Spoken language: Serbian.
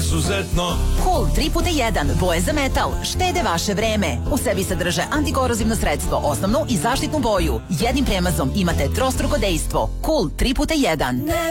izuzetno. Cool 3x1 boje za metal štede vaše vreme. U sebi sadrže antikorozivno sredstvo, osnovnu i zaštitnu boju. Jednim premazom imate trostruko dejstvo. Cool 3x1.